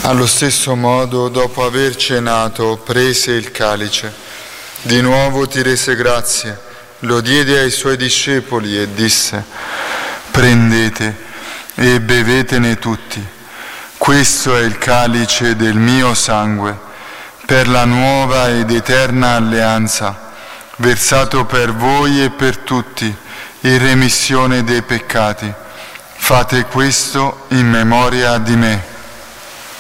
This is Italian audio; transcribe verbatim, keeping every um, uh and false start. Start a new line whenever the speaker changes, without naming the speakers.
Allo stesso modo, dopo aver cenato, prese il calice. Di nuovo ti rese grazie, lo diede ai suoi discepoli e disse: prendete e bevetene tutti. Questo è il calice del mio sangue, per la nuova ed eterna alleanza, versato per voi e per tutti, in remissione dei peccati. Fate questo in memoria di me.